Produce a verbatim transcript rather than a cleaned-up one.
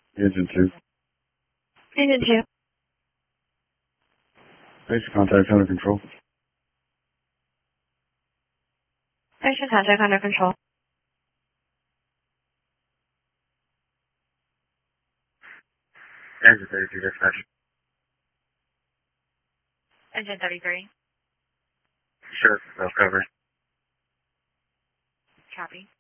Engine two. Engine two. Basic contact under control. Basic contact under control. Engine thirty-two, dispatch. Engine thirty-three. Sure, no cover. Copy.